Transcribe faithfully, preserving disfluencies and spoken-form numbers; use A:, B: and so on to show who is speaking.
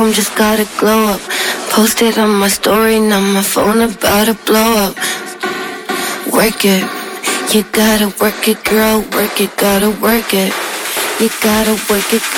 A: game, just gotta glow up. Posted on my story, now my phone about to blow up. Work it, you gotta work it, girl, work it, gotta work it. You gotta work it,